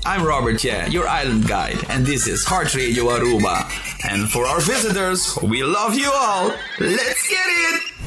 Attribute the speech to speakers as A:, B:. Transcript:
A: I'm Robert Ye, your island guide, and this is Heart Radio Aruba. And for our visitors, we love you all. Let's get it!